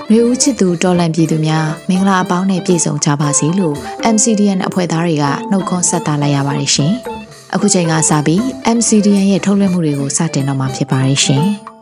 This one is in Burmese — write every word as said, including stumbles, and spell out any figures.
ရေဦးချစ်သူတော်လန်ပြည်သူများမင်္ဂလာအပေါင်းနဲ့ပြည့်စုံကြပါစေလို့ M C D N အဖွဲ့သားတွေကနှုတ်ခွန်းဆက်သလိုက်ရပါတယ်ရှင်။အခုချိန်ကစပြီး M C D N ရဲ့ထုတ်လွှင့်မှုတွေကိုစတင်တော့မှာဖြစ်ပါတယ်ရှင်။